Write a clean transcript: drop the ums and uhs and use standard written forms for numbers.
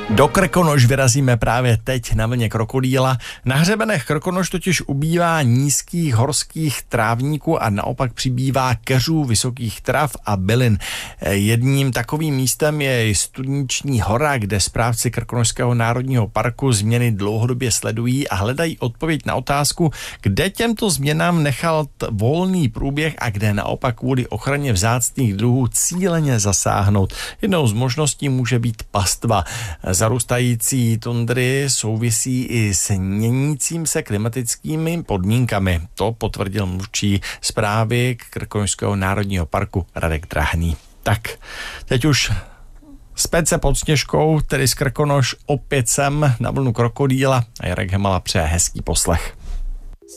Do Krkonoš vyrazíme právě teď na vlně krokodýla. Na hřebenech Krkonoš totiž ubývá nízkých horských trávníků a naopak přibývá keřů, vysokých trav a bylin. Jedním takovým místem je Studniční hora, kde správci Krkonošského národního parku změny dlouhodobě sledují a hledají odpověď na otázku, kde těmto změnám nechal volný průběh a kde naopak kvůli ochraně vzácných druhů cíleně zasáhnout. Jednou z možností může být pastva. Zarůstající tundry souvisí i s měnícím se klimatickými podmínkami. To potvrdil mluvčí správy Krkonošského národního parku Radek Drahný. Tak, teď už zpět se pod Sněžkou, tedy z Krkonoš opět sem na vlnu krokodýla a Jarek Hemala přeje hezký poslech.